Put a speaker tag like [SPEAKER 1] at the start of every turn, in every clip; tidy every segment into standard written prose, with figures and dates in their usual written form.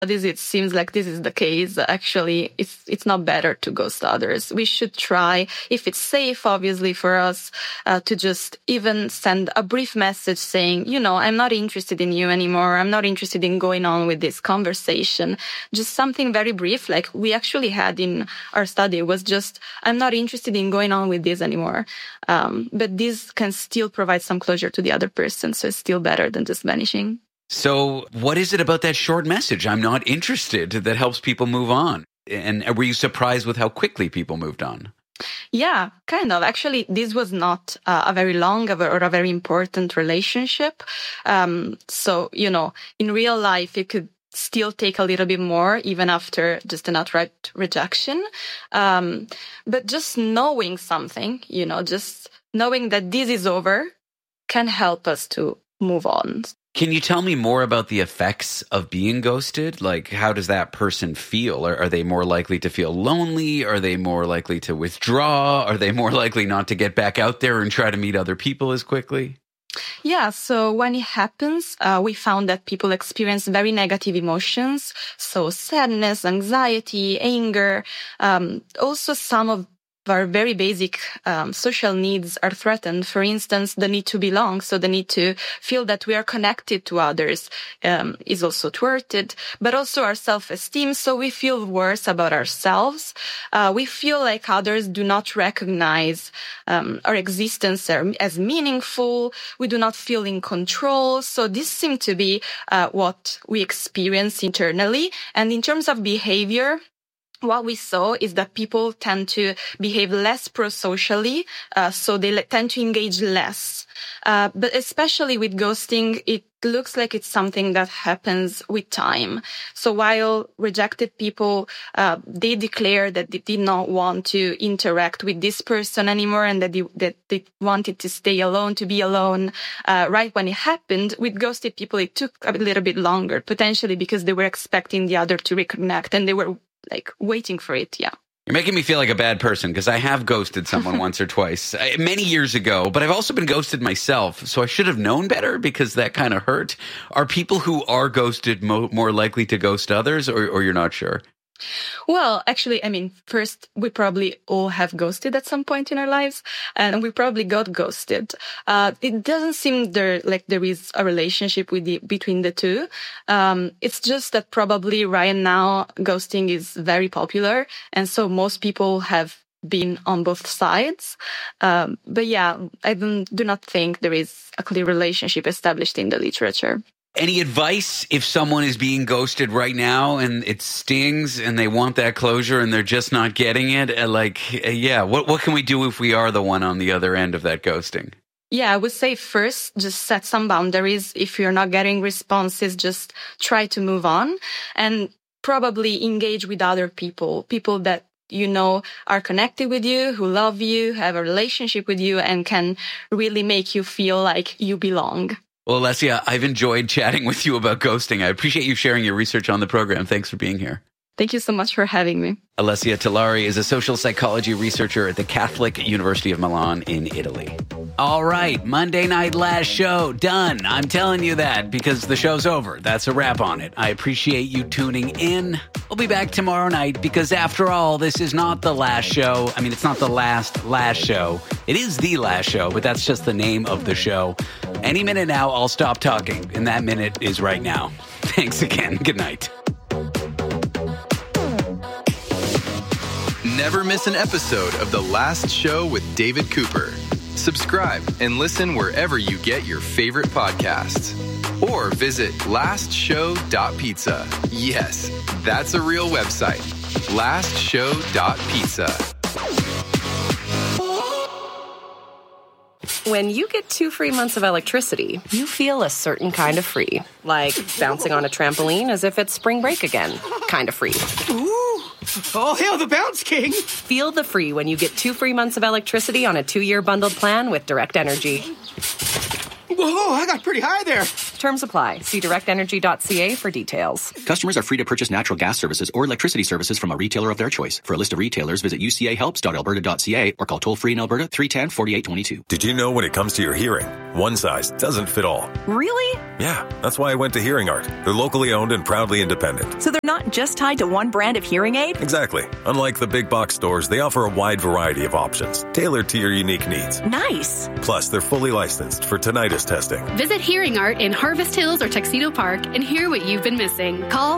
[SPEAKER 1] it seems like this is the case. Actually, it's not better to ghost others. We should try, if it's safe, obviously, for us, to just even send a brief message saying, I'm not interested in you anymore. I'm not interested in going on with this conversation. Just something very brief, like we actually had in our study, was just, I'm not interested in going on with this anymore. But this can still provide some closure to the other person. So it's still better than just vanishing.
[SPEAKER 2] So what is it about that short message, I'm not interested, that helps people move on? And were you surprised with how quickly people moved on?
[SPEAKER 1] Yeah, kind of. Actually, this was not a very long or a very important relationship. So, in real life, it could still take a little bit more, even after just an outright rejection. But just knowing something, just knowing that this is over can help us to move on.
[SPEAKER 2] Can you tell me more about the effects of being ghosted? Like, how does that person feel? Are they more likely to feel lonely? Are they more likely to withdraw? Are they more likely not to get back out there and try to meet other people as quickly?
[SPEAKER 1] Yeah, so when it happens, we found that people experience very negative emotions. So sadness, anxiety, anger, also some of our very basic social needs are threatened. For instance, the need to belong, so the need to feel that we are connected to others is also thwarted, but also our self-esteem, so we feel worse about ourselves. We feel like others do not recognize our existence as meaningful. We do not feel in control. So this seems to be what we experience internally. And in terms of behavior, what we saw is that people tend to behave less pro-socially, so they tend to engage less. But especially with ghosting, it looks like it's something that happens with time. So while rejected people, they declare that they did not want to interact with this person anymore and that they wanted to stay alone, to be alone, right when it happened. With ghosted people, it took a little bit longer, potentially because they were expecting the other to reconnect and they were waiting for it. Yeah.
[SPEAKER 2] You're making me feel like a bad person because I have ghosted someone once or twice many years ago, but I've also been ghosted myself. So I should have known better because that kind of hurt. Are people who are ghosted more likely to ghost others, or you're not sure?
[SPEAKER 1] Well, actually, first, we probably all have ghosted at some point in our lives, and we probably got ghosted. It doesn't seem there is a relationship between the two. It's just that probably right now ghosting is very popular, and so most people have been on both sides. But yeah, I do not think there is a clear relationship established in the literature.
[SPEAKER 2] Any advice if someone is being ghosted right now and it stings and they want that closure and they're just not getting it? What can we do if we are the one on the other end of that ghosting?
[SPEAKER 1] Yeah, I would say first, just set some boundaries. If you're not getting responses, just try to move on and probably engage with other people that are connected with you, who love you, have a relationship with you, and can really make you feel like you belong.
[SPEAKER 2] Well, Alessia, I've enjoyed chatting with you about ghosting. I appreciate you sharing your research on the program. Thanks for being here.
[SPEAKER 1] Thank you so much for having me.
[SPEAKER 2] Alessia Tillari is a social psychology researcher at the Catholic University of Milan in Italy. All right, Monday Night Last Show, done. I'm telling you that because the show's over. That's a wrap on it. I appreciate you tuning in. We'll be back tomorrow night because after all, this is not the last show. It's not the last show. It is the last show, but that's just the name of the show. Any minute now, I'll stop talking, and that minute is right now. Thanks again. Good night.
[SPEAKER 3] Never miss an episode of The Last Show with David Cooper. Subscribe and listen wherever you get your favorite podcasts. Or visit lastshow.pizza. Yes, that's a real website. lastshow.pizza.
[SPEAKER 4] When you get 2 free months of electricity, you feel a certain kind of free. Like bouncing on a trampoline as if it's spring break again. Kind of free.
[SPEAKER 5] Ooh! Oh, hail the Bounce King!
[SPEAKER 4] Feel the free when you get 2 free months of electricity on a 2-year bundled plan with Direct Energy.
[SPEAKER 5] Whoa, I got pretty high there.
[SPEAKER 4] Terms apply. See directenergy.ca for details.
[SPEAKER 6] Customers are free to purchase natural gas services or electricity services from a retailer of their choice. For a list of retailers, visit ucahelps.alberta.ca or call toll-free in Alberta 310-4822.
[SPEAKER 7] Did you know when it comes to your hearing, one size doesn't fit all?
[SPEAKER 8] Really?
[SPEAKER 7] Yeah, that's why I went to Hearing Art. They're locally owned and proudly independent.
[SPEAKER 8] So they're not just tied to one brand of hearing aid?
[SPEAKER 7] Exactly. Unlike the big box stores, they offer a wide variety of options, tailored to your unique needs.
[SPEAKER 8] Nice.
[SPEAKER 7] Plus, they're fully licensed for tinnitus testing.
[SPEAKER 9] Visit Hearing Art in Harvest Hills or Tuxedo Park and hear what you've been missing. Call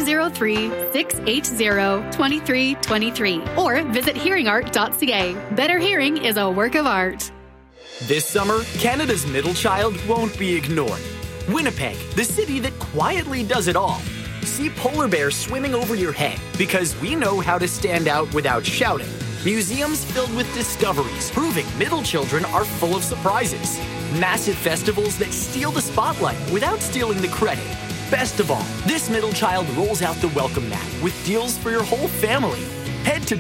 [SPEAKER 9] 403-680-2323 or visit hearingart.ca. Better hearing is a work of art.
[SPEAKER 5] This summer, Canada's middle child won't be ignored. Winnipeg, the city that quietly does it all. See polar bears swimming over your head because we know how to stand out without shouting. Museums filled with discoveries proving middle children are full of surprises. Massive festivals that steal the spotlight without stealing the credit. Best of all, this middle child rolls out the welcome mat with deals for your whole family. Head to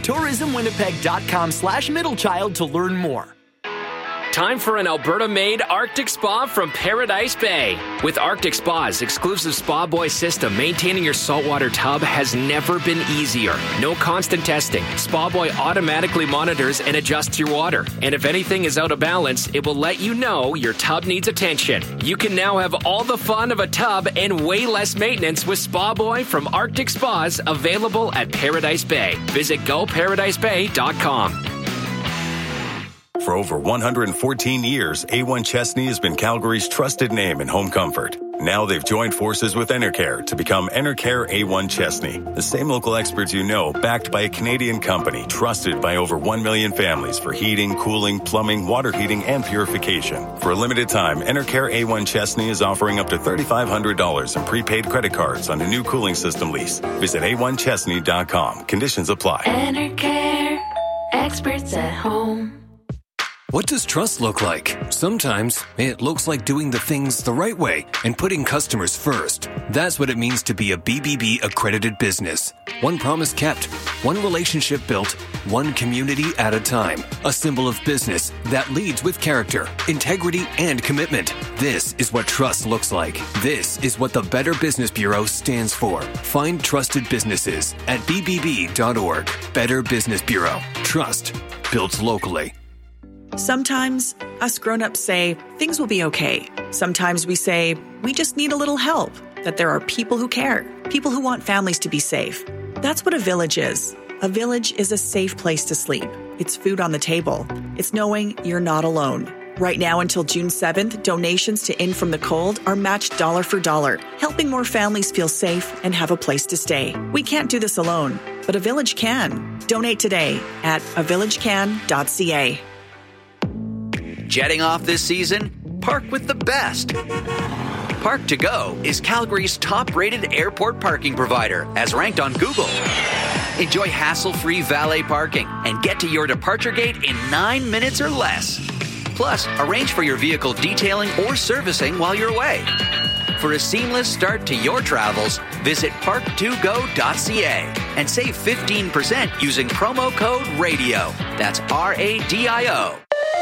[SPEAKER 5] tourismwinnipeg.com/middlechild to learn more.
[SPEAKER 10] Time for an Alberta-made Arctic Spa from Paradise Bay. With Arctic Spa's exclusive Spa Boy system, maintaining your saltwater tub has never been easier. No constant testing. Spa Boy automatically monitors and adjusts your water. And if anything is out of balance, it will let you know your tub needs attention. You can now have all the fun of a tub and way less maintenance with Spa Boy from Arctic Spas, available at Paradise Bay. Visit GoParadiseBay.com.
[SPEAKER 7] For over 114 years, A1 Chesney has been Calgary's trusted name in home comfort. Now they've joined forces with Enercare to become Enercare A1 Chesney. The same local experts you know, backed by a Canadian company, trusted by over 1 million families for heating, cooling, plumbing, water heating, and purification. For a limited time, Enercare A1 Chesney is offering up to $3,500 in prepaid credit cards on a new cooling system lease. Visit A1Chesney.com. Conditions apply.
[SPEAKER 11] Enercare. Experts at home.
[SPEAKER 12] What does trust look like? Sometimes it looks like doing the things the right way and putting customers first. That's what it means to be a BBB accredited business. One promise kept, one relationship built, one community at a time. A symbol of business that leads with character, integrity, and commitment. This is what trust looks like. This is what the Better Business Bureau stands for. Find trusted businesses at bbb.org. Better Business Bureau. Trust built locally.
[SPEAKER 13] Sometimes us grown-ups say things will be okay. Sometimes we say we just need a little help, that there are people who care, people who want families to be safe. That's what a village is. A village is a safe place to sleep. It's food on the table. It's knowing you're not alone. Right now until June 7th, donations to In From the Cold are matched dollar for dollar, helping more families feel safe and have a place to stay. We can't do this alone, but a village can. Donate today at avillagecan.ca.
[SPEAKER 2] Jetting off this season? Park with the best. Park to Go is Calgary's top-rated airport parking provider, as ranked on Google. Enjoy hassle-free valet parking and get to your departure gate in 9 minutes or less. Plus, arrange for your vehicle detailing or servicing while you're away. For a seamless start to your travels, visit park2go.ca and save 15% using promo code RADIO. That's RADIO.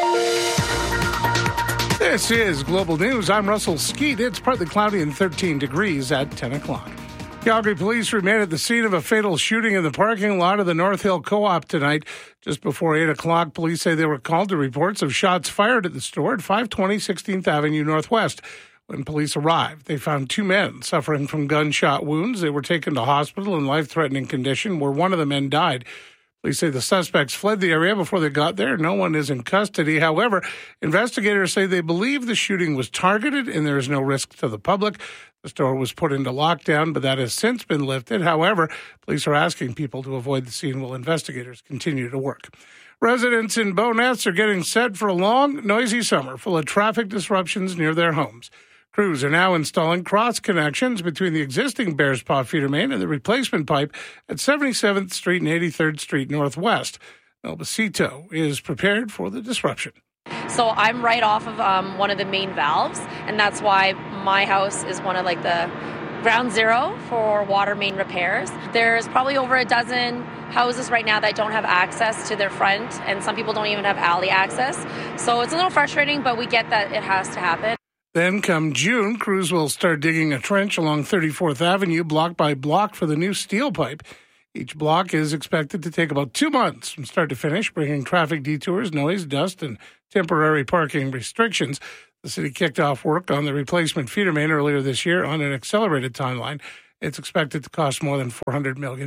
[SPEAKER 14] This is Global News. I'm Russell Skeet. It's partly cloudy and 13 degrees at 10 o'clock. Calgary police remained at the scene of a fatal shooting in the parking lot of the North Hill Co-op tonight. Just before 8 o'clock, police say they were called to reports of shots fired at the store at 520 16th Avenue Northwest. When police arrived, they found two men suffering from gunshot wounds. They were taken to hospital in life-threatening condition, where one of the men died. Police say the suspects fled the area before they got there. No one is in custody. However, investigators say they believe the shooting was targeted and there is no risk to the public. The store was put into lockdown, but that has since been lifted. However, police are asking people to avoid the scene while investigators continue to work. Residents in Bowness are getting set for a long, noisy summer full of traffic disruptions near their homes. Crews are now installing cross connections between the existing Bears Paw feeder main and the replacement pipe at 77th Street and 83rd Street Northwest. Albacito is prepared for the disruption.
[SPEAKER 15] So I'm right off of one of the main valves, and that's why my house is one of the ground zero for water main repairs. There's probably over a dozen houses right now that don't have access to their front, and some people don't even have alley access. So it's a little frustrating, but we get that it has to happen.
[SPEAKER 14] Then, come June, crews will start digging a trench along 34th Avenue, block by block, for the new steel pipe. Each block is expected to take about 2 months from start to finish, bringing traffic detours, noise, dust, and temporary parking restrictions. The city kicked off work on the replacement feeder main earlier this year on an accelerated timeline. It's expected to cost more than $400 million.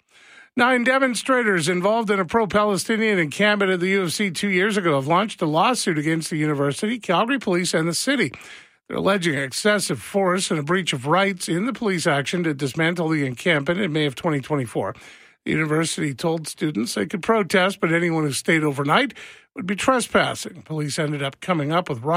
[SPEAKER 14] 9 demonstrators involved in a pro-Palestinian encampment at the UFC 2 years ago have launched a lawsuit against the university, Calgary Police, and the city. They're alleging excessive force and a breach of rights in the police action to dismantle the encampment in May of 2024. The university told students they could protest, but anyone who stayed overnight would be trespassing. Police ended up coming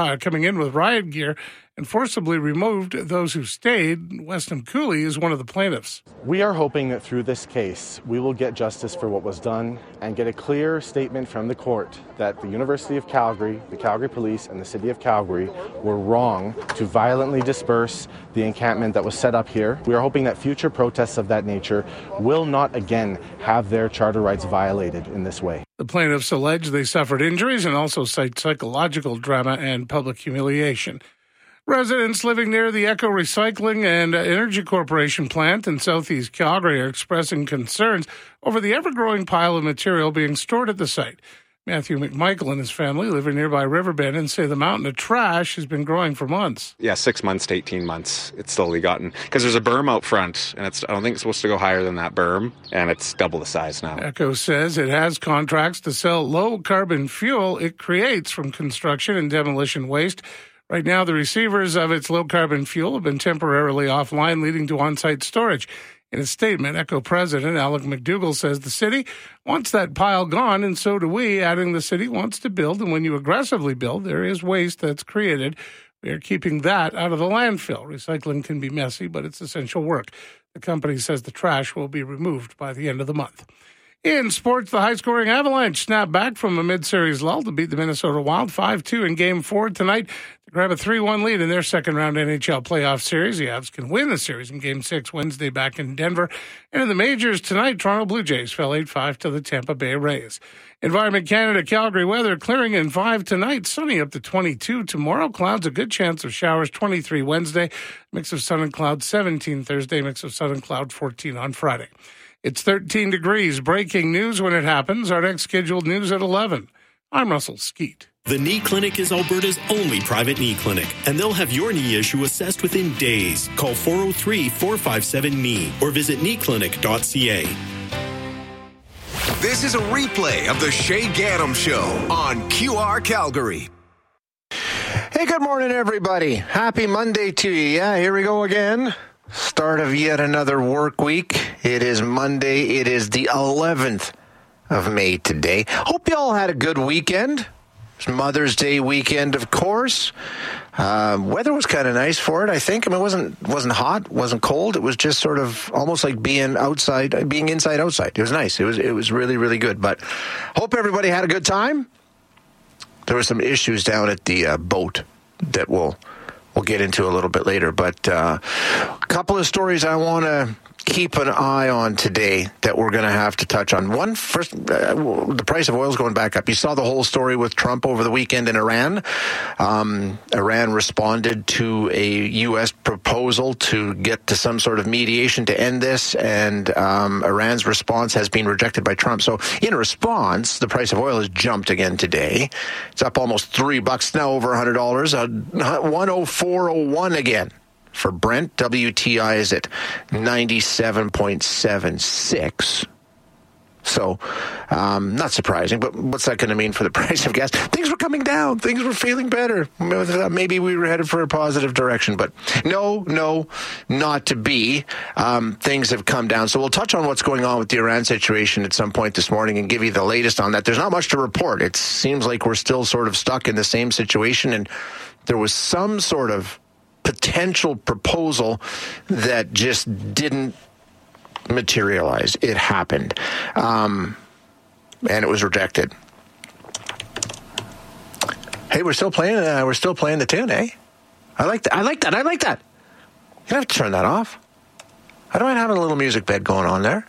[SPEAKER 14] in with riot gear and forcibly removed those who stayed. Weston Cooley is one of the plaintiffs.
[SPEAKER 16] We are hoping that through this case, we will get justice for what was done and get a clear statement from the court that the University of Calgary, the Calgary Police, and the City of Calgary were wrong to violently disperse the encampment that was set up here. We are hoping that future protests of that nature will not again have their charter rights violated in this way.
[SPEAKER 14] The plaintiffs allege they suffered injuries and also cite psychological drama and public humiliation. Residents living near the Echo Recycling and Energy Corporation plant in southeast Calgary are expressing concerns over the ever-growing pile of material being stored at the site. Matthew McMichael and his family live in nearby Riverbend and say the mountain of trash has been growing for months.
[SPEAKER 17] Yeah, 6 months to 18 months it's slowly gotten. Because there's a berm out front, and I don't think it's supposed to go higher than that berm, and it's double the size now.
[SPEAKER 14] Echo says it has contracts to sell low-carbon fuel it creates from construction and demolition waste. Right now, the receivers of its low-carbon fuel have been temporarily offline, leading to on-site storage. In a statement, Echo President Alec McDougall says the city wants that pile gone, and so do we, adding the city wants to build, and when you aggressively build, there is waste that's created. We are keeping that out of the landfill. Recycling can be messy, but it's essential work. The company says the trash will be removed by the end of the month. In sports, the high-scoring Avalanche snapped back from a mid-series lull to beat the Minnesota Wild 5-2 in Game 4 tonight to grab a 3-1 lead in their second-round NHL playoff series. The Avs can win the series in Game 6 Wednesday back in Denver. And in the majors tonight, Toronto Blue Jays fell 8-5 to the Tampa Bay Rays. Environment Canada, Calgary weather clearing in 5 tonight, sunny up to 22 tomorrow. Clouds, a good chance of showers, 23 Wednesday. Mix of sun and cloud, 17 Thursday. Mix of sun and cloud, 14 on Friday. It's 13 degrees. Breaking news when it happens. Our next scheduled news at 11. I'm Russell Skeet.
[SPEAKER 18] The Knee Clinic is Alberta's only private knee clinic, and they'll have your knee issue assessed within days. Call 403-457-KNEE or visit kneeclinic.ca.
[SPEAKER 19] This is a replay of the Shay Gaddam Show on QR Calgary.
[SPEAKER 20] Hey, good morning, everybody. Happy Monday to you. Yeah, here we go again. Start of yet another work week. It is Monday. It is the 11th of May today. Hope you all had a good weekend. It's Mother's Day weekend, of course. Weather was kind of nice for it, I think. I mean, it wasn't hot, wasn't cold. It was just sort of almost like being inside outside. It was nice. It was really, really good. But hope everybody had a good time. There were some issues down at the boat that we'll get into a little bit later, but a couple of stories I want to keep an eye on today that we're going to have to touch on. One, first, the price of oil is going back up. You saw the whole story with Trump over the weekend in Iran. Iran responded to a U.S. proposal to get to some sort of mediation to end this, and Iran's response has been rejected by Trump. So in response, the price of oil has jumped again today. It's up almost $3 now, over $100, 104.01 again. For Brent, WTI is at 97.76. So, not surprising, but what's that going to mean for the price of gas? Things were coming down. Things were feeling better. Maybe we were headed for a positive direction, but no, not to be. Things have come down. So we'll touch on what's going on with the Iran situation at some point this morning and give you the latest on that. There's not much to report. It seems like we're still sort of stuck in the same situation, and there was some sort of potential proposal that just didn't materialize. It happened, and it was rejected. Hey, we're still playing the tune, eh? I like that. You don't have to turn that off. I don't mind having a little music bed going on there.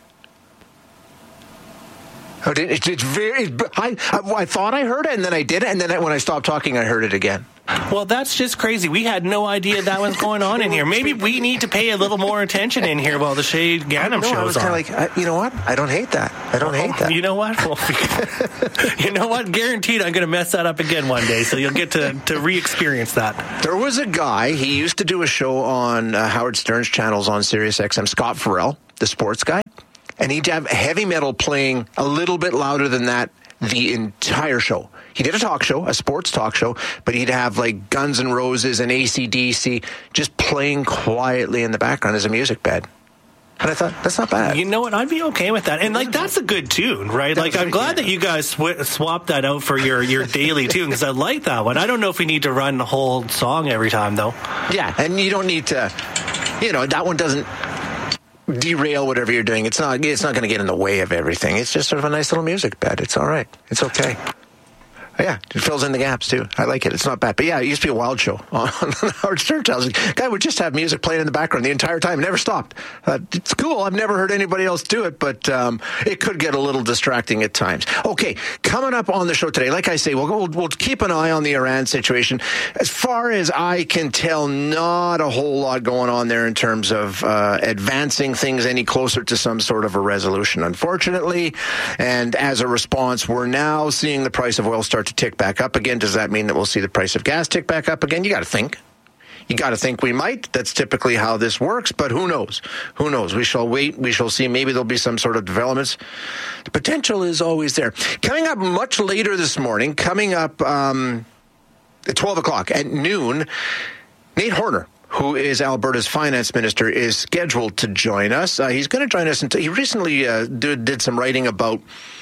[SPEAKER 20] Oh, it's very. I thought I heard it, and then I did it, and then when I stopped talking, I heard it again.
[SPEAKER 21] Well, that's just crazy. We had no idea that was going on in here. Maybe we need to pay a little more attention in here while the Shay Ganem shows on.
[SPEAKER 20] I was kind of like, you know what? I don't hate that.
[SPEAKER 21] You know what? Well, you know what? Guaranteed I'm going to mess that up again one day, so you'll get to re-experience that.
[SPEAKER 20] There was a guy, he used to do a show on Howard Stern's channels on Sirius XM, Scott Farrell, the sports guy, and he'd have heavy metal playing a little bit louder than that the entire show. He did a talk show, a sports talk show, but he'd have like Guns N' Roses and AC/DC just playing quietly in the background as a music bed. And I thought, that's not bad.
[SPEAKER 21] You know what? I'd be okay with that. And, like, that's a good tune, right? Like, I'm glad that you guys swapped that out for your daily tune, because I like that one. I don't know if we need to run the whole song every time, though.
[SPEAKER 20] Yeah, and you don't need to, that one doesn't derail whatever you're doing. It's not going to get in the way of everything. It's just sort of a nice little music bed. It's all right. It's okay. Yeah, it fills in the gaps, too. I like it. It's not bad. But, yeah, it used to be a wild show on Howard Stern channel. The guy would just have music playing in the background the entire time. Never stopped. It's cool. I've never heard anybody else do it, but it could get a little distracting at times. Okay, coming up on the show today, like I say, we'll keep an eye on the Iran situation. As far as I can tell, not a whole lot going on there in terms of advancing things any closer to some sort of a resolution, unfortunately. And as a response, we're now seeing the price of oil start to tick back up again. Does that mean that we'll see the price of gas tick back up again? You got to think. We might. That's typically how this works, but who knows? Who knows? We shall wait. We shall see. Maybe there'll be some sort of developments. The potential is always there. Coming up much later this morning, coming up at 12 o'clock at noon, Nate Horner, who is Alberta's finance minister, is scheduled to join us. He's going to join us. He recently did some writing about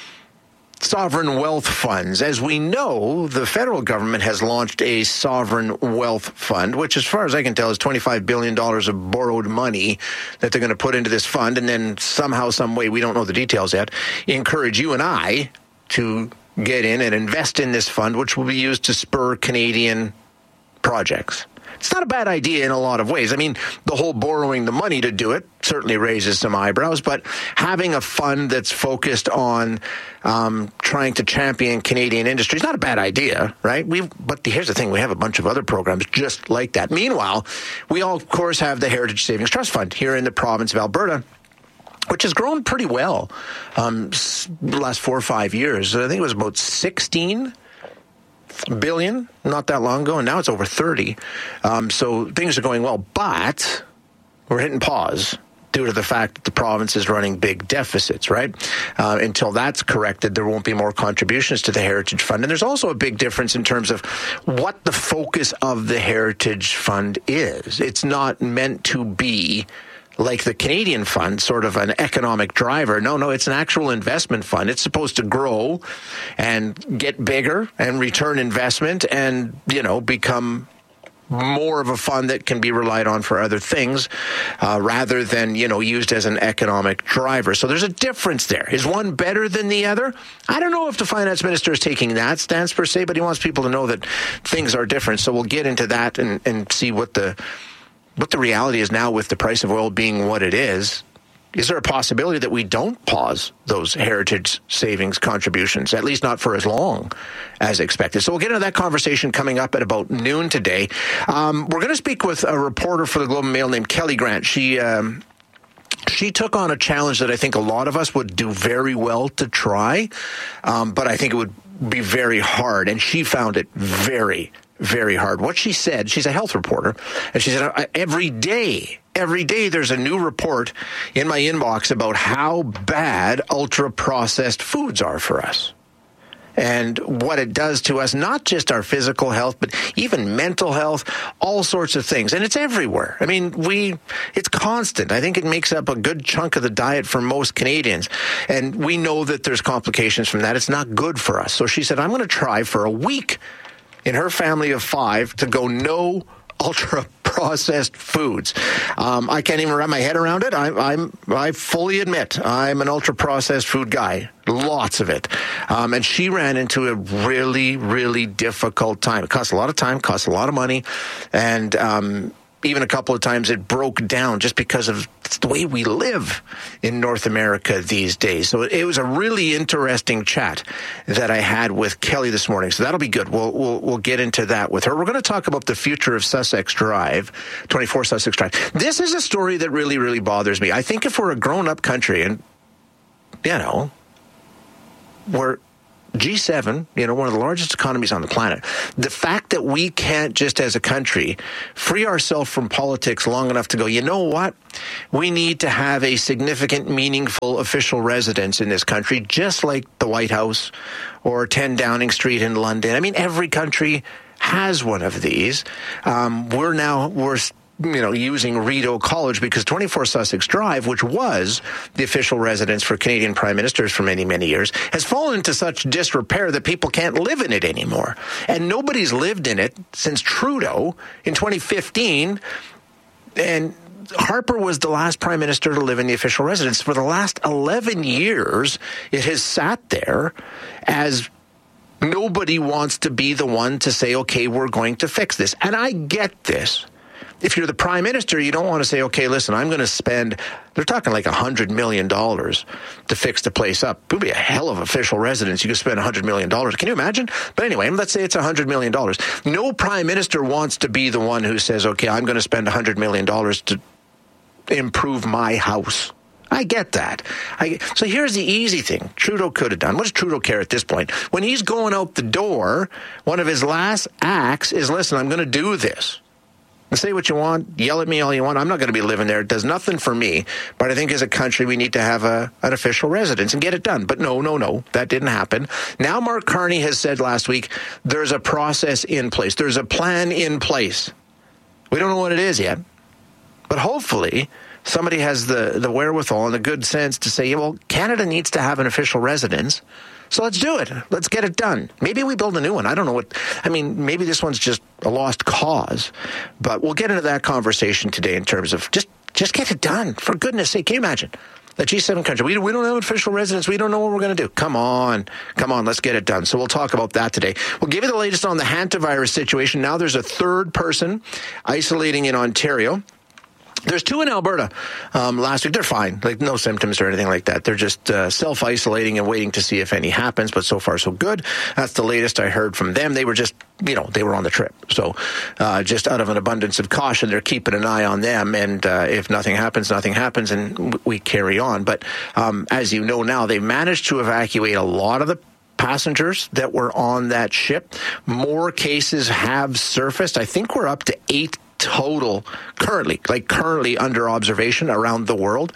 [SPEAKER 20] sovereign wealth funds. As we know, the federal government has launched a sovereign wealth fund, which, as far as I can tell, is $25 billion of borrowed money that they're going to put into this fund, and then somehow, some way, we don't know the details yet, encourage you and I to get in and invest in this fund, which will be used to spur Canadian projects. It's not a bad idea in a lot of ways. I mean, the whole borrowing the money to do it certainly raises some eyebrows, but having a fund that's focused on trying to champion Canadian industry is not a bad idea, right? But here's the thing. We have a bunch of other programs just like that. Meanwhile, we all, of course, have the Heritage Savings Trust Fund here in the province of Alberta, which has grown pretty well the last 4 or 5 years. I think it was about 16 billion not that long ago, and now it's over 30. So things are going well, but we're hitting pause due to the fact that the province is running big deficits, right? Until that's corrected, there won't be more contributions to the Heritage Fund. And there's also a big difference in terms of what the focus of the Heritage Fund is. It's not meant to be like the Canadian Fund, sort of an economic driver. No, it's an actual investment fund. It's supposed to grow and get bigger and return investment and, become more of a fund that can be relied on for other things rather than, used as an economic driver. So there's a difference there. Is one better than the other? I don't know if the finance minister is taking that stance per se, but he wants people to know that things are different. So we'll get into that and see what the reality is now with the price of oil being what it is. Is there a possibility that we don't pause those heritage savings contributions, at least not for as long as expected? So we'll get into that conversation coming up at about noon today. We're going to speak with a reporter for the Globe and Mail named Kelly Grant. She took on a challenge that I think a lot of us would do very well to try, but I think it would be very hard, and she found it very, very hard. What she said, she's a health reporter, and she said, every day there's a new report in my inbox about how bad ultra-processed foods are for us and what it does to us, not just our physical health, but even mental health, all sorts of things. And it's everywhere. I mean, it's constant. I think it makes up a good chunk of the diet for most Canadians. And we know that there's complications from that. It's not good for us. So she said, I'm going to try for a week in her family of 5 to go no ultra-processed foods. I can't even wrap my head around it. I fully admit I'm an ultra-processed food guy. Lots of it. And she ran into a really, really difficult time. It costs a lot of time, costs a lot of money. And even a couple of times it broke down just because of the way we live in North America these days. So it was a really interesting chat that I had with Kelly this morning. So that'll be good. We'll get into that with her. We're going to talk about the future of Sussex Drive, 24 Sussex Drive. This is a story that really, really bothers me. I think if we're a grown-up country and, we're G7, one of the largest economies on the planet. The fact that we can't just as a country free ourselves from politics long enough to go, you know what? We need to have a significant, meaningful official residence in this country, just like the White House or 10 Downing Street in London. I mean, every country has one of these. We're using Rideau College because 24 Sussex Drive, which was the official residence for Canadian prime ministers for many, many years, has fallen into such disrepair that people can't live in it anymore. And nobody's lived in it since Trudeau in 2015. And Harper was the last prime minister to live in the official residence. For the last 11 years, it has sat there as nobody wants to be the one to say, okay, we're going to fix this. And I get this. If you're the prime minister, you don't want to say, okay, listen, I'm going to spend, they're talking like $100 million to fix the place up. It would be a hell of official residence. You could spend $100 million. Can you imagine? But anyway, let's say it's $100 million. No prime minister wants to be the one who says, okay, I'm going to spend $100 million to improve my house. I get that. So here's the easy thing Trudeau could have done. What does Trudeau care at this point? When he's going out the door, one of his last acts is, listen, I'm going to do this. And say what you want, yell at me all you want. I'm not going to be living there. It does nothing for me. But I think as a country, we need to have an official residence and get it done. But no, that didn't happen. Now Mark Carney has said last week, there's a process in place. There's a plan in place. We don't know what it is yet. But hopefully somebody has the wherewithal and the good sense to say, well, Canada needs to have an official residence. So let's do it. Let's get it done. Maybe we build a new one. I don't know maybe this one's just a lost cause. But we'll get into that conversation today in terms of just get it done. For goodness sake, can you imagine? The G7 country, we don't have an official residence. We don't know what we're going to do. Come on, let's get it done. So we'll talk about that today. We'll give you the latest on the hantavirus situation. Now there's a third person isolating in Ontario. There's 2 in Alberta last week. They're fine, like no symptoms or anything like that. They're just self-isolating and waiting to see if any happens, but so far so good. That's the latest I heard from them. They were just, they were on the trip. So just out of an abundance of caution, they're keeping an eye on them. And if nothing happens, and we carry on. But as you know now, they managed to evacuate a lot of the passengers that were on that ship. More cases have surfaced. I think we're up to 8 total currently under observation around the world.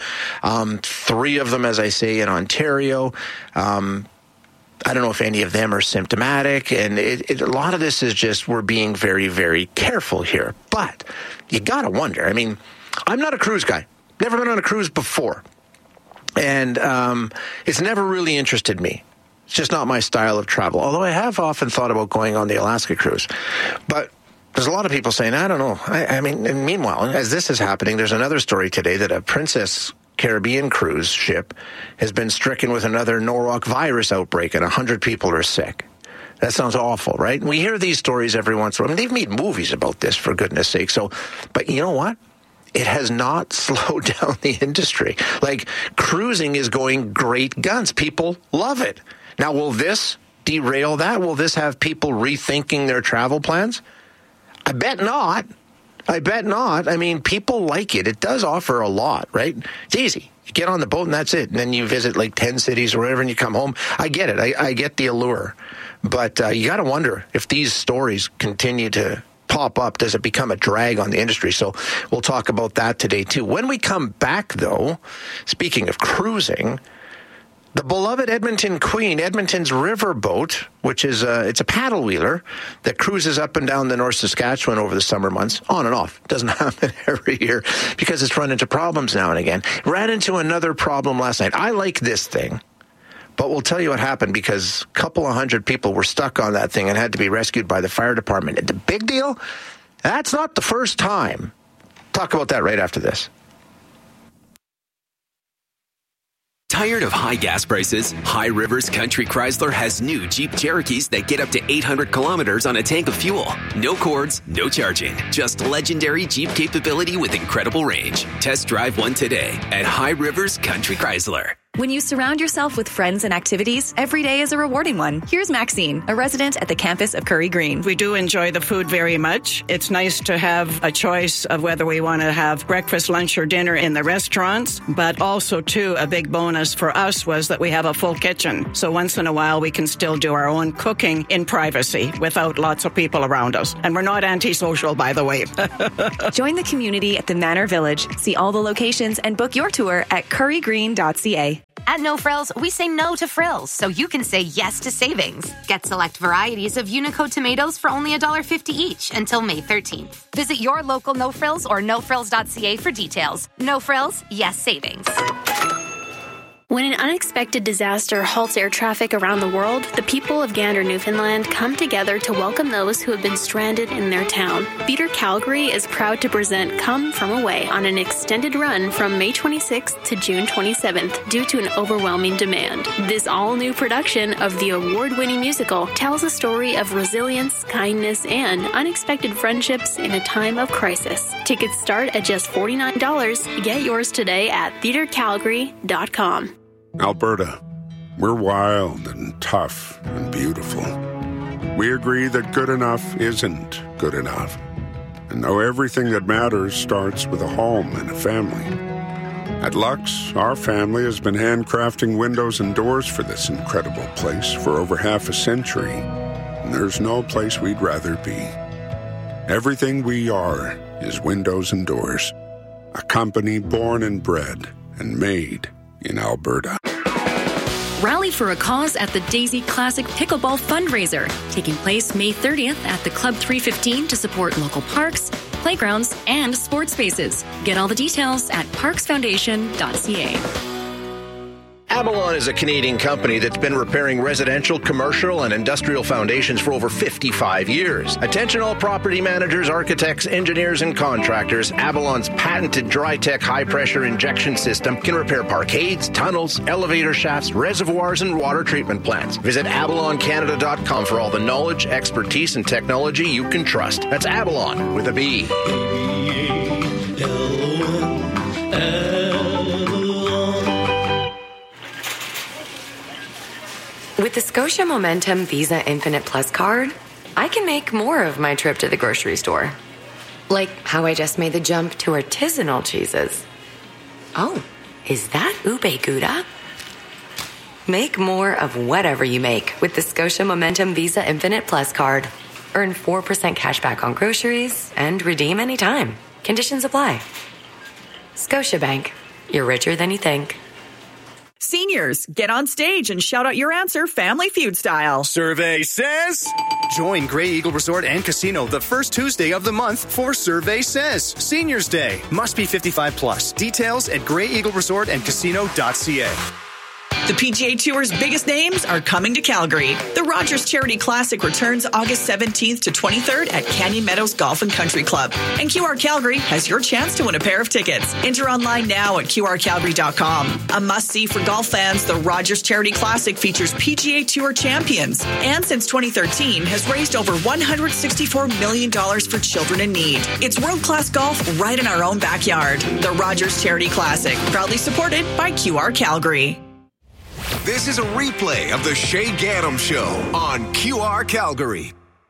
[SPEAKER 20] 3 of them, as I say, in Ontario. I don't know if any of them are symptomatic. And a lot of this is just we're being very, very careful here. But you got to wonder. I mean, I'm not a cruise guy. Never been on a cruise before. And it's never really interested me. It's just not my style of travel. Although I have often thought about going on the Alaska cruise. But there's a lot of people saying, I don't know. And meanwhile, as this is happening, there's another story today that a Princess Caribbean cruise ship has been stricken with another Norwalk virus outbreak and 100 people are sick. That sounds awful, right? We hear these stories every once in a while. They've made movies about this, for goodness sake. But you know what? It has not slowed down the industry. Like, cruising is going great guns. People love it. Now, will this derail that? Will this have people rethinking their travel plans? I bet not. I mean, people like it. It does offer a lot, right? It's easy. You get on the boat and that's it. And then you visit like 10 cities or wherever and you come home. I get it. I get the allure. But you got to wonder if these stories continue to pop up, does it become a drag on the industry? So we'll talk about that today too. When we come back, though, speaking of cruising, the beloved Edmonton Queen, Edmonton's riverboat, which is it's a paddle wheeler that cruises up and down the North Saskatchewan over the summer months, on and off. It doesn't happen every year because it's run into problems now and again. Ran into another problem last night. I like this thing, but we'll tell you what happened because a couple of 100 people were stuck on that thing and had to be rescued by the fire department. And the big deal, that's not the first time. Talk about that right after this.
[SPEAKER 1] Tired of high gas prices? High Rivers Country Chrysler has new Jeep Cherokees that get up to 800 kilometers on a tank of fuel. No cords, no charging. Just legendary Jeep capability with incredible range. Test drive one today at High Rivers Country Chrysler.
[SPEAKER 8] When you surround yourself with friends and activities, every day is a rewarding one. Here's Maxine, a resident at the campus of Curry Green.
[SPEAKER 22] We do enjoy the food very much. It's nice to have a choice of whether we want to have breakfast, lunch, or dinner in the restaurants. But also, too, a big bonus for us was that we have a full kitchen. So once in a while, we can still do our own cooking in privacy without lots of people around us. And we're not antisocial, by the way.
[SPEAKER 8] Join the community at the Manor Village. See all the locations and book your tour at currygreen.ca.
[SPEAKER 23] At No Frills, we say no to frills, so you can say yes to savings. Get select varieties of Unico tomatoes for only $1.50 each until May 13th. Visit your local No Frills or nofrills.ca for details. No Frills, yes savings.
[SPEAKER 9] When an unexpected disaster halts air traffic around the world, the people of Gander, Newfoundland come together to welcome those who have been stranded in their town. Theatre Calgary is proud to present Come From Away on an extended run from May 26th to June 27th due to an overwhelming demand. This all-new production of the award-winning musical tells a story of resilience, kindness, and unexpected friendships in a time of crisis. Tickets start at just $49. Get yours today at theatrecalgary.com.
[SPEAKER 24] Alberta, we're wild and tough and beautiful. We agree that good enough isn't good enough. And though everything that matters starts with a home and a family, at Lux, our family has been handcrafting windows and doors for this incredible place for over half a century, and there's no place we'd rather be. Everything we are is windows and doors, a company born and bred and made in Alberta.
[SPEAKER 25] Rally for a cause at the Daisy Classic Pickleball Fundraiser, taking place May 30th at the Club 315 to support local parks, playgrounds, and sports spaces. Get all the details at parksfoundation.ca.
[SPEAKER 20] Avalon is a Canadian company that's been repairing residential, commercial, and industrial foundations for over 55 years. Attention all property managers, architects, engineers, and contractors. Avalon's patented DryTech high-pressure injection system can repair parkades, tunnels, elevator shafts, reservoirs, and water treatment plants. Visit avaloncanada.com for all the knowledge, expertise, and technology you can trust. That's Avalon with a B.
[SPEAKER 4] With the Scotia Momentum Visa Infinite Plus card, I can make more of my trip to the grocery store. Like how I just made the jump to artisanal cheeses. Oh, is that ube gouda? Make more of whatever you make with the Scotia Momentum Visa Infinite Plus card. Earn 4% cash back on groceries and redeem anytime. Conditions apply. Scotiabank. You're richer than you think.
[SPEAKER 13] Seniors, get on stage and shout out your answer Family Feud style.
[SPEAKER 26] Survey says... Join Grey Eagle Resort and Casino the first Tuesday of the month for Survey Says. Seniors Day. Must be 55 plus. Details at greyeagleresortandcasino.ca.
[SPEAKER 13] The PGA Tour's biggest names are coming to Calgary. The Rogers Charity Classic returns August 17th to 23rd at Canyon Meadows Golf and Country Club. And QR Calgary has your chance to win a pair of tickets. Enter online now at QRCalgary.com. A must-see for golf fans, the Rogers Charity Classic features PGA Tour champions. And since 2013, has raised over $164 million for children in need. It's world-class golf right in our own backyard. The Rogers Charity Classic, proudly supported by QR Calgary.
[SPEAKER 19] This is a replay of the Shay Gaddam Show on QR Calgary.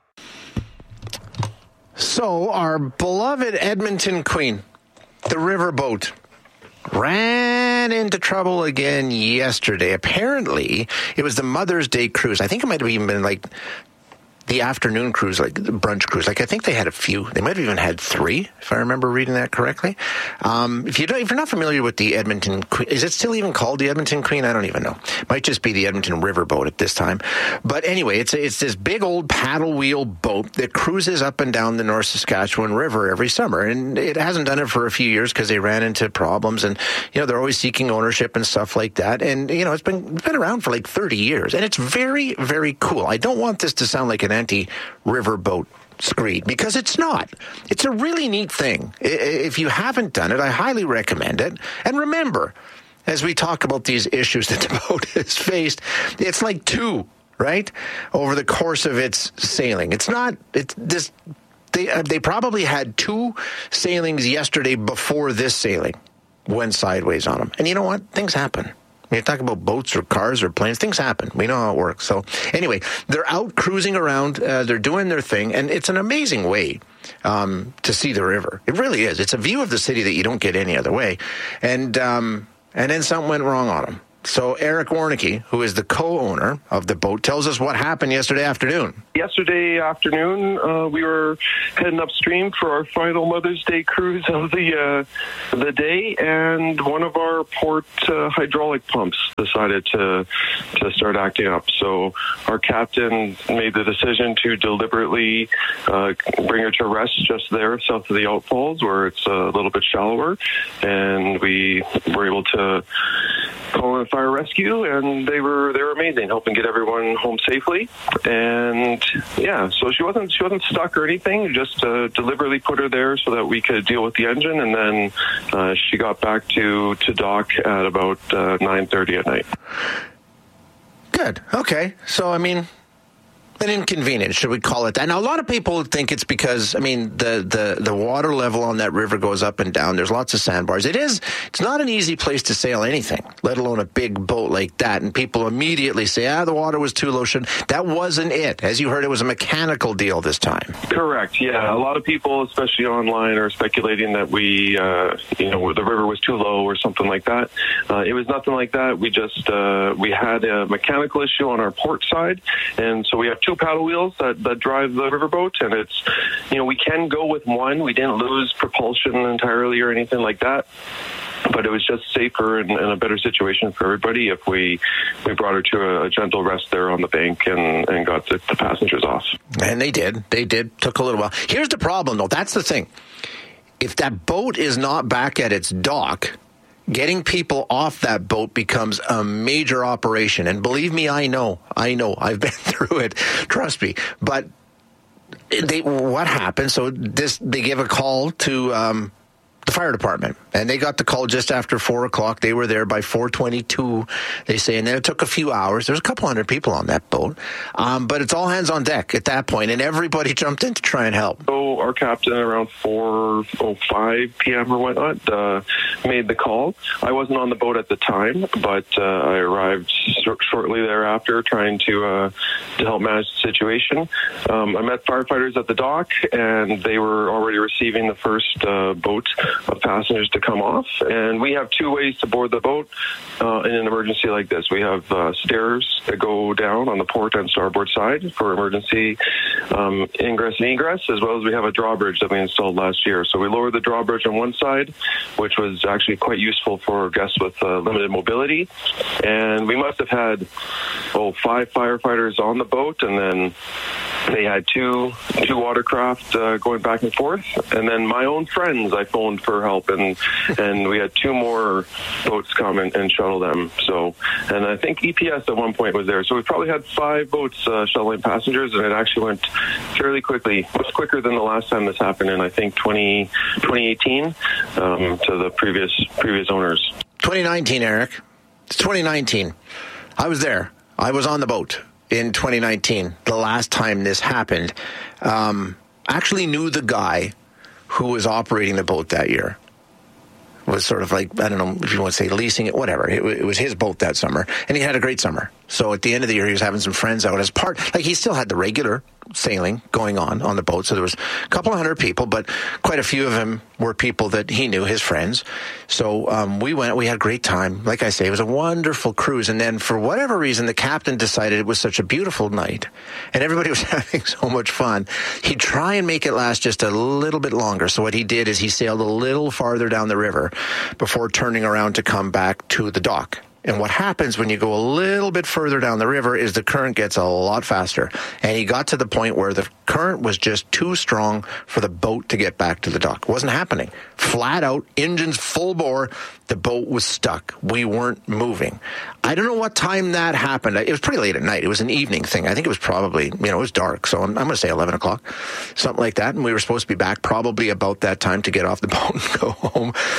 [SPEAKER 20] So, our beloved Edmonton Queen, the riverboat, ran into trouble again yesterday. Apparently, it was the Mother's Day cruise. I think it might have even been like the afternoon cruise, like the brunch cruise. Like I think they had a few. They might have even had 3, if I remember reading that correctly. If you're not familiar with the Edmonton Queen, is it still even called the Edmonton Queen? I don't even know. Might just be the Edmonton Riverboat at this time. But anyway, it's this big old paddle wheel boat that cruises up and down the North Saskatchewan River every summer, and it hasn't done it for a few years because they ran into problems, and they're always seeking ownership and stuff like that. And it's been around for like 30 years, and it's very, very cool. I don't want this to sound like an anti-riverboat screed, because it's not. It's a really neat thing. If you haven't done it, I highly recommend it. And remember, as we talk about these issues that the boat has faced, it's like 2, right, over the course of its sailing. They probably had 2 sailings yesterday before this sailing went sideways on them. And you know what? Things happen. When you talk about boats or cars or planes, things happen. We know how it works. So anyway, they're out cruising around. They're doing their thing. And it's an amazing way to see the river. It really is. It's a view of the city that you don't get any other way. And then something went wrong on them. So Eric Warnicki, who is the co-owner of the boat, tells us what happened yesterday afternoon.
[SPEAKER 3] Yesterday afternoon, we were heading upstream for our final Mother's Day cruise of the day, and one of our port hydraulic pumps decided to start acting up. So our captain made the decision to deliberately bring her to rest just there south of the outfalls, where it's a little bit shallower, and we were able to call in fire rescue, and they were amazing, helping get everyone home safely. And yeah, so she wasn't stuck or anything. Just deliberately put her there so that we could deal with the engine, and then she got back to dock at about 9:30 at night.
[SPEAKER 20] Good. Okay. So I mean, an inconvenience, should we call it that? Now, a lot of people think it's because, I mean, the water level on that river goes up and down. There's lots of sandbars. It's not an easy place to sail anything, let alone a big boat like that. And people immediately say, the water was too low. That wasn't it. As you heard, it was a mechanical deal this time.
[SPEAKER 3] Correct. Yeah. A lot of people, especially online, are speculating that the river was too low or something like that. It was nothing like that. We just, we had a mechanical issue on our port side. And so we have 2 paddle wheels that drive the riverboat, and it's, we can go with one. We didn't lose propulsion entirely or anything like that, but it was just safer and a better situation for everybody if we brought her to a gentle rest there on the bank and got the passengers off. And
[SPEAKER 20] they did. Took a little while. Here's the problem, though. That's the thing. If that boat is not back at its dock, getting people off that boat becomes a major operation. And believe me, I know. I've been through it. Trust me. But what happened? So they give a call to the fire department, and they got the call just after 4 o'clock. They were there by 4:22, they say, and then it took a few hours. There's a couple hundred people on that boat, but it's all hands on deck at that point, and everybody jumped in to try and help.
[SPEAKER 3] So our captain, around 4:05 p.m. or whatnot, made the call. I wasn't on the boat at the time, but I arrived shortly thereafter, trying to help manage the situation. I met firefighters at the dock, and they were already receiving the first boat of passengers to come off. And we have 2 ways to board the boat in an emergency like this. We have stairs that go down on the port and starboard side for emergency ingress and egress, as well as we have a drawbridge that we installed last year. So we lowered the drawbridge on one side, which was actually quite useful for guests with limited mobility. And we must have had 5 firefighters on the boat, and then they had two watercraft going back and forth. And then my own friends, I phoned for help, and we had 2 more boats come and shuttle them. So, and I think EPS at one point was there. So we probably had 5 boats shuttling passengers, and it actually went fairly quickly. It was quicker than the last time this happened in, I think, 2018 to the previous owners.
[SPEAKER 20] 2019, Eric. It's 2019. I was there. I was on the boat in 2019, the last time this happened. Actually knew the guy who was operating the boat that year. Was sort of like, I don't know if you want to say leasing it, whatever. It was his boat that summer, and he had a great summer. So at the end of the year, he was having some friends out as part, like he still had the regular sailing going on the boat. So there was a couple of hundred people, but quite a few of them were people that he knew, his friends. So we went, we had a great time. Like I say, it was a wonderful cruise. And then for whatever reason, the captain decided it was such a beautiful night and everybody was having so much fun. He'd try and make it last just a little bit longer. So what he did is he sailed a little farther down the river before turning around to come back to the dock. And what happens when you go a little bit further down the river is the current gets a lot faster. And he got to the point where the current was just too strong for the boat to get back to the dock. It wasn't happening. Flat out, engines full bore, the boat was stuck. We weren't moving. I don't know what time that happened. It was pretty late at night. It was an evening thing. I think it was probably, it was dark. So I'm going to say 11 o'clock, something like that. And we were supposed to be back probably about that time to get off the boat and go home.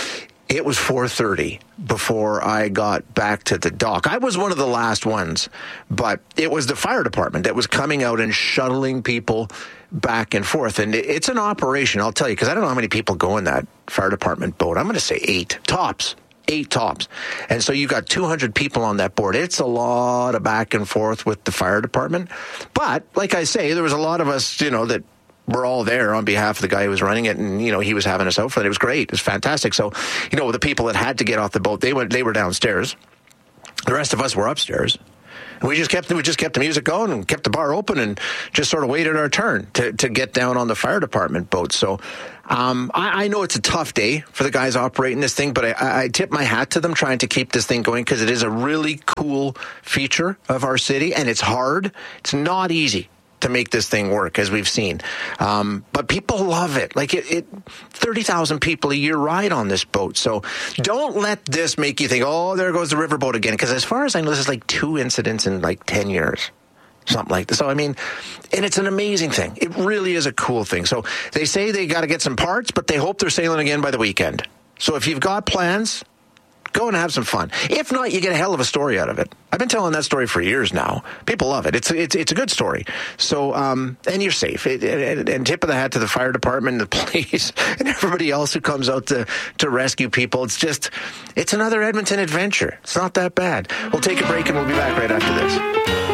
[SPEAKER 20] it was 4:30 before I got back to the dock. I was one of the last ones, but it was the fire department that was coming out and shuttling people back and forth. And it's an operation, I'll tell you, because I don't know how many people go in that fire department boat. I'm going to say 8 tops. 8 tops. And so you got 200 people on that board. It's a lot of back and forth with the fire department. But like I say, there was a lot of us, that we're all there on behalf of the guy who was running it, and he was having us out for it. It was great. It was fantastic. So, the people that had to get off the boat, they were downstairs. The rest of us were upstairs. And we just kept the music going and kept the bar open and just sort of waited our turn to get down on the fire department boat. So I know it's a tough day for the guys operating this thing, but I tip my hat to them trying to keep this thing going, because it is a really cool feature of our city, and it's hard. It's not easy to make this thing work, as we've seen. But people love it. 30,000 people a year ride on this boat. So don't let this make you think, oh, there goes the riverboat again. Because as far as I know, this is 2 incidents in 10 years. Something like this. So, and it's an amazing thing. It really is a cool thing. So they say they got to get some parts, but they hope they're sailing again by the weekend. So if you've got plans, go and have some fun. If not, you get a hell of a story out of it. I've been telling that story for years now. People love it. It's a good story. So, and you're safe. And tip of the hat to the fire department, the police, and everybody else who comes out to rescue people. It's another Edmonton adventure. It's not that bad. We'll take a break and we'll be back right after this.